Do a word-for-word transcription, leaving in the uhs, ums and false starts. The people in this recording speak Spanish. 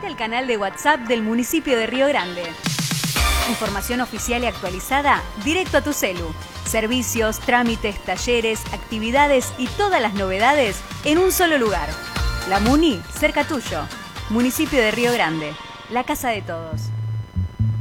Baja el canal de WhatsApp del municipio de Río Grande. Información oficial y actualizada directo a tu celu. Servicios, trámites, talleres, actividades y todas las novedades en un solo lugar. La Muni, cerca tuyo. Municipio de Río Grande, la casa de todos.